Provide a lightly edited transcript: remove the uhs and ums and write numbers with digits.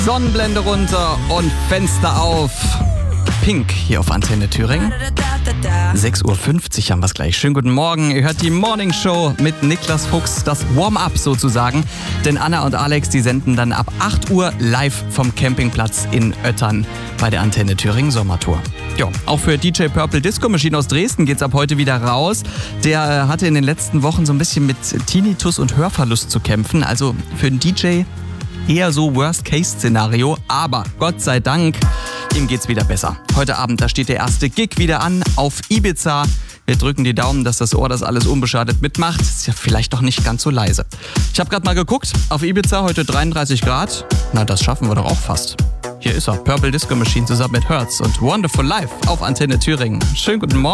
Sonnenblende runter und Fenster auf. Pink hier auf Antenne Thüringen. 6.50 Uhr haben wir es gleich. Schönen guten Morgen. Ihr hört die Morning Show mit Niklas Fuchs, das Warm-up sozusagen. Denn Anna und Alex, die senden dann ab 8 Uhr live vom Campingplatz in Öttern bei der Antenne Thüringen Sommertour. Jo, auch für DJ Purple Disco Machine aus Dresden geht's ab heute wieder raus. Der hatte in den letzten Wochen so ein bisschen mit Tinnitus und Hörverlust zu kämpfen. Also für einen DJ eher so Worst-Case-Szenario. Aber Gott sei Dank, ihm geht's wieder besser. Heute Abend, da steht der erste Gig wieder an auf Ibiza. Wir drücken die Daumen, dass das Ohr das alles unbeschadet mitmacht. Ist ja vielleicht doch nicht ganz so leise. Ich habe gerade mal geguckt, auf Ibiza heute 33 Grad. Na, das schaffen wir doch auch fast. Hier ist er, Purple Disco Machine zusammen mit Hertz und Wonderful Life auf Antenne Thüringen. Schönen guten Morgen.